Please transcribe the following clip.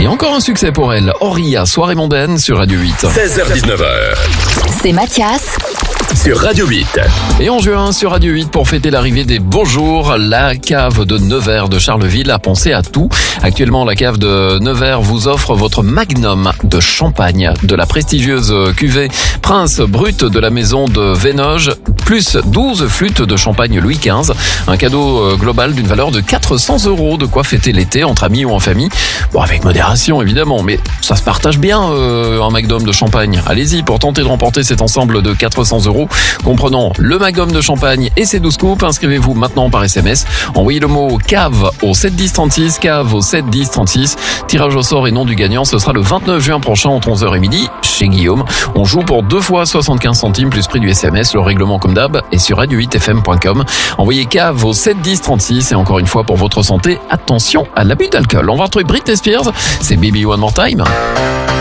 Et encore un succès pour elle, Auria, soirée mondaine sur Radio 8. 16h-19h. C'est Mathias. Sur Radio 8. Et en juin, sur Radio 8, pour fêter l'arrivée des beaux jours, la cave de Nevers de Charleville a pensé à tout. Actuellement, la cave de Nevers vous offre votre magnum de champagne de la prestigieuse cuvée Prince Brut de la maison de Vénoge, plus 12 flûtes de champagne Louis XV. Un cadeau global d'une valeur de 400 €, de quoi fêter l'été entre amis ou en famille. Bon, avec modération évidemment, mais ça se partage bien un magnum de champagne. Allez-y pour tenter de remporter cet ensemble de 400 €. Comprenant le magnum de champagne et ses 12 coupes, inscrivez-vous maintenant par SMS. Envoyez le mot cave au 71036, cave au 71036. Tirage au sort et nom du gagnant, ce sera le 29 juin prochain entre 11h et midi chez Guillaume. On joue pour 2 fois 75 centimes plus prix du SMS. Le règlement comme d'hab est sur radio8fm.com. Envoyez cave au 71036 et encore une fois pour votre santé, attention à l'abus d'alcool. On va retrouver Britney Spears, c'est Baby One More Time.